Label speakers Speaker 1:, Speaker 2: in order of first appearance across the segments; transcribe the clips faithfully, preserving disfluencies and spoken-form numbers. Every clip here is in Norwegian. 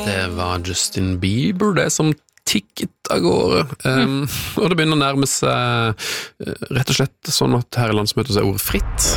Speaker 1: Det var Justin Bieber, det som tikket av gårde. Um, og det begynner å nærme seg uh, rett og slett sånn at her i landsmøtet så er ordet fritt.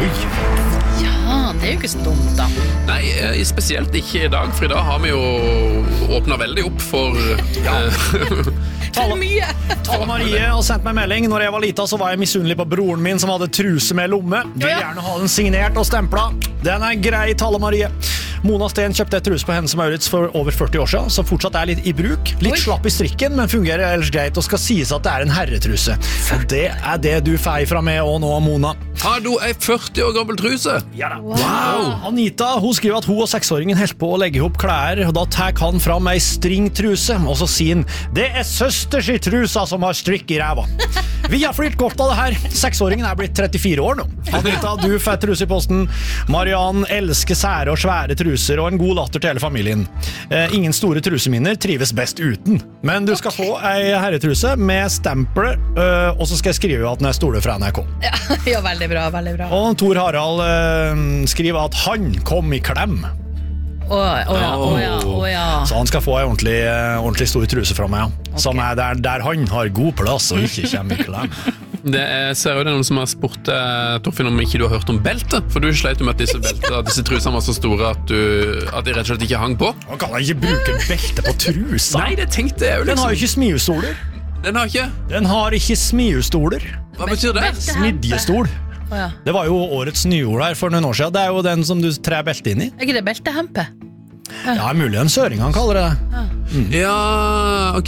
Speaker 2: Ja, det er jo ikke så dumt da.
Speaker 1: Nei, uh, spesielt ikke i dag, for i dag har vi jo åpnet veldig opp for...
Speaker 3: Ja.
Speaker 2: For mye!
Speaker 3: Tale Marie har sendt meg melding. Når jeg var lita så var jeg misunnelig på broren min som hadde truse med lomme. Vil gjerne ha den signert og stemplet. Den er grei, Tale Marie. Mona Sten kjøpte et truse på Hennes Maurits for over førti år siden, som fortsatt er litt i bruk. Litt
Speaker 2: Oi.
Speaker 3: slapp i strikken, men fungerer ellers greit, og skal sies at det er en herretruse. Og det er det du feier fra meg og nå, Mona.
Speaker 1: Har du ei førti år gammel truse?
Speaker 3: Ja da.
Speaker 2: Wow.
Speaker 3: Anita, hun skriver at hun og seksåringen helt på å legge ihop klær, og da tar han fram ei stringtruse, og så sier han, det er søsters i trusa som har strikk i ræva. Vi har flyrt godt av det her. Seksåringen er blitt trettifire år nå. Anita, du får truse i posten. Mariann elsker sære og svære truser og en god latter til hele familien. Eh, ingen store truseminner trives best uten. Men du skal okay. få ei herretruse med stempler, øh, og så skal jeg skrive at den er stole fra N R K.
Speaker 2: Ja, ja, veldig bra, veldig bra.
Speaker 3: Og Tor Harald øh, skriver at han kom i klem.
Speaker 2: Å oh, ja, å ja, å ja.
Speaker 3: Så han skal få en ordentlig, ordentlig stor truse fra meg, ja. Som er der, der han har god plass og ikke kommer i klem.
Speaker 1: Det er, ser jo det er noen som har spurt eh, Torfinn om ikke du har hørt om belte, for du sleit jo med at disse belter, disse trusene var så store at, du, at de rett og slett ikke hang på.
Speaker 3: Man kan ikke bruke belte på trusa.
Speaker 1: Nei, det tenkte jeg jo liksom.
Speaker 3: Den har jo ikke smiustoler.
Speaker 1: Den har ikke?
Speaker 3: Den har ikke smiustoler.
Speaker 1: Hva betyr det?
Speaker 3: Smidjestol.
Speaker 2: Oh, ja.
Speaker 3: Det var jo årets nyord her for noen år siden. Det er jo den som du trer belte inn i.
Speaker 2: Er ikke det beltehempe?
Speaker 3: Ja, mulig en søring han kaller det.
Speaker 2: Ja,
Speaker 1: mm. ja ok.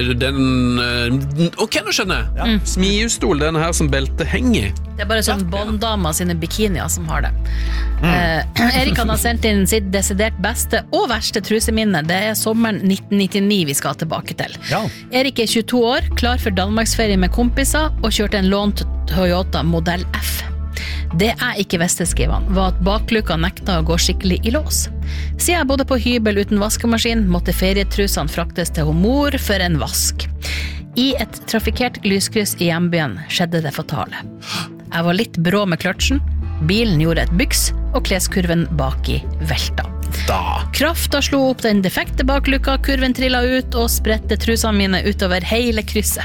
Speaker 1: Den... Ok, nå skjønner jeg. Ja. Mm. Smiustol, den her som belte henger.
Speaker 2: Det er bare sånn ja. Bonddama sine bikinier som har det. Mm. Eh, Erik har sendt inn sitt desidert beste og verste truseminne. Det er sommeren nitten nittini vi skal tilbake til. Ja. Erik er tjueto år, klar for Danmarksferie med kompiser og kjørte en lånt Toyota Model F. Det jeg ikke visste, skriver han, var at baklukka nekta å gå skikkelig i lås. Siden jeg bodde på hybel uten vaskemaskin, måtte ferietrusene fraktes til mor for en vask. I et trafikkert lyskryss i hjembyen skjedde det fatale. Jeg var litt brå med kløtsjen, bilen gjorde et byks, og kleskurven baki velta. Da. Krafta slo opp den defekte baklukka, kurven trillet ut og spredte trusene mine utover hele krysset.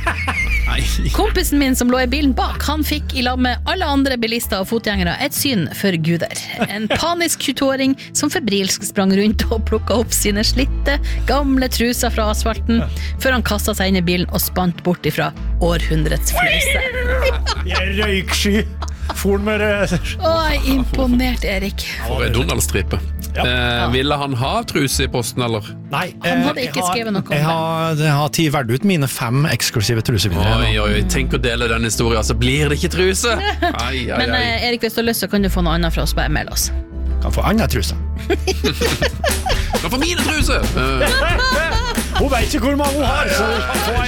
Speaker 2: Kompisen min som lå i bilen bak, han fikk i lag med alle andre bilister og fotgjengere et syn for guder. En panisk tjueåring som febrilsk sprang rundt og plukket opp sine slitte, gamle truser fra asfalten, før han kastet seg inn i bilen og spant bort ifra århundrets fløyse.
Speaker 3: Jeg røyksky. Forn med det.
Speaker 2: Åh, imponert, Erik.
Speaker 1: For en Donald-stripe. Ja. Eh, ville han ha truse i posten, eller?
Speaker 3: Nei.
Speaker 2: Han hadde ikke skrevet noe om det.
Speaker 3: Jeg har, jeg har tid vært ut mine fem eksklusive trusevinner.
Speaker 1: Oi, oi, tenk å dele den historien, så blir det ikke truse. Ai, ai, ai.
Speaker 2: Men eh, Erik, hvis du har lyst, så kan du få noe annet fra oss, bare meld oss.
Speaker 3: Kan få annen truse.
Speaker 1: Kan få mine truse!
Speaker 3: Hun vet ikke hvor mange hun har, så hun kan få